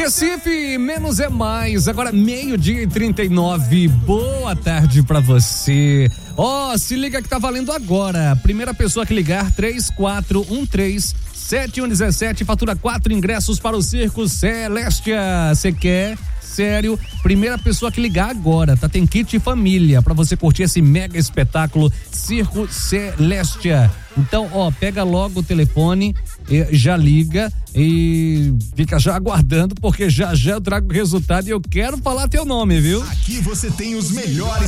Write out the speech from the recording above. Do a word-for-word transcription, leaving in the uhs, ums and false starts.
Recife, menos é mais. Agora meio-dia e trinta e nove. Boa tarde pra você. Ó, oh, se liga que tá valendo agora. Primeira pessoa que ligar, três quatro um três sete um um sete, fatura quatro ingressos para o Circo Celestia. Você quer? Sério, primeira pessoa que ligar agora, tá? Tem kit família pra você curtir esse mega espetáculo Circo Celestia. Então, ó, pega logo o telefone, já liga e fica já aguardando, porque já já eu trago o resultado e eu quero falar teu nome, viu? Aqui você tem os melhores